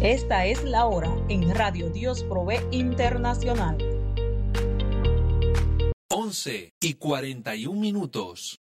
Esta es la hora en Radio Dios Provee Internacional. 11:41.